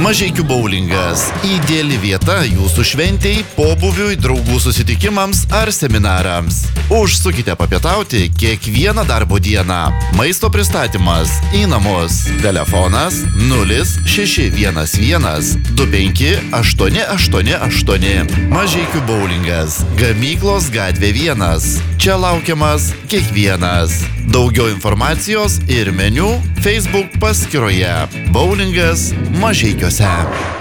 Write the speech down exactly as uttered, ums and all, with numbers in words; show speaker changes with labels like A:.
A: Mažeikių boulingas – ideali vieta jūsų šventei, pobūviui, draugų susitikimams ar seminarams. Užsukite papietauti kiekvieną darbo dieną. Maisto pristatymas į namus. Telefonas nulis šeši vienas vienas du penki aštuoni aštuoni aštuoni. Mažeikių boulingas. Gamyklos gatvė vienas. Čia laukiamas kiekvienas. Daugiau informacijos ir meniu Facebook paskyroje. Boulingas Mažeikiuose.